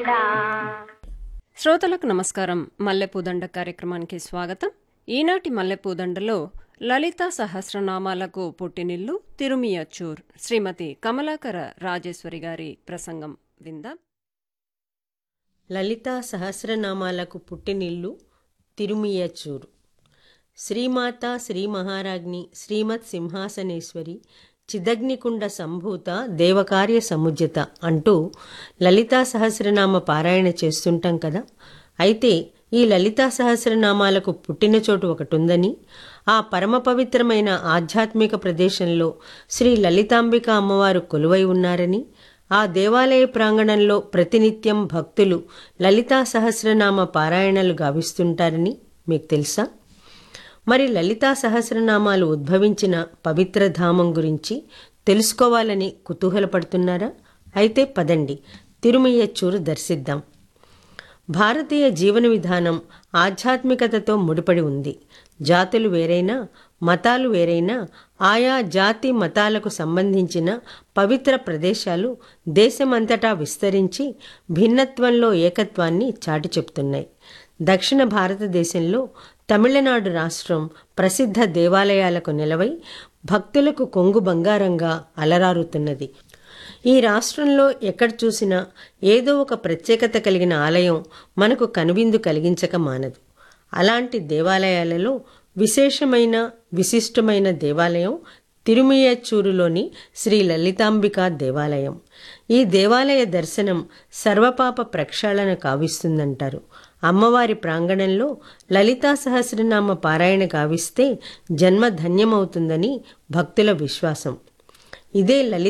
శ్రోతలకు నమస్కారం. మల్లెపూదండ కార్యక్రమానికి స్వాగతం. ఈనాటి మల్లెపూదండలో లలితా సహస్రనామాలకు పుట్టినిల్లు తిరుమియచ్చూర్ శ్రీమతి కమలాకర రాజేశ్వరి గారి ప్రసంగం విందాం. లలితా సహస్రనామాలకు పుట్టినిల్లు తిరుమియచ్చూరు. శ్రీమాత శ్రీ మహారాజ్ఞి శ్రీమత్ సింహాసనేశ్వరి చిదగ్నికుండ సంభూత దేవకార్య సముజ్జత అంటూ లలితా సహస్రనామ పారాయణ చేస్తుంటాం కదా. అయితే ఈ లలితా సహస్రనామాలకు పుట్టిన చోటు ఒకటుందని, ఆ పరమ పవిత్రమైన ఆధ్యాత్మిక ప్రదేశంలో శ్రీ లలితాంబిక అమ్మవారు కొలువై ఉన్నారని, ఆ దేవాలయ ప్రాంగణంలో ప్రతినిత్యం భక్తులు లలితా సహస్రనామ పారాయణలు గావిస్తుంటారని మీకు తెలుసా? మరి లలితా సహస్రనామాలు ఉద్భవించిన పవిత్ర ధామం గురించి తెలుసుకోవాలని కుతూహలపడుతున్నారా? అయితే పదండి, తిరుమియచ్చూరు దర్శిద్దాం. భారతీయ జీవన విధానం ఆధ్యాత్మికతతో ముడిపడి ఉంది. జాతులు వేరైనా, మతాలు వేరైనా, ఆయా జాతి మతాలకు సంబంధించిన పవిత్ర ప్రదేశాలు దేశమంతటా విస్తరించి భిన్నత్వంలో ఏకత్వాన్ని చాటి చెప్తున్నాయి. దక్షిణ భారతదేశంలో తమిళనాడు రాష్ట్రం ప్రసిద్ధ దేవాలయాలకు నిలవై భక్తులకు కొంగు బంగారంగా అలరారుతున్నది. ఈ రాష్ట్రంలో ఎక్కడ చూసినా ఏదో ఒక ప్రత్యేకత కలిగిన ఆలయం మనకు కనువిందు కలిగించక మానదు. అలాంటి దేవాలయాలలో విశేషమైన విశిష్టమైన దేవాలయం తిరుమియచ్చూరులోని శ్రీ లలితాంబికా దేవాలయం. ఈ దేవాలయ దర్శనం సర్వపాప ప్రక్షాళన కావిస్తుందంటారు. అమ్మవారి ప్రాంగణంలో లలితా సహస్రనామ పారాయణ కావిస్తే జన్మ ధన్యమవుతుందని భక్తుల విశ్వాసం. ఇదే లలిత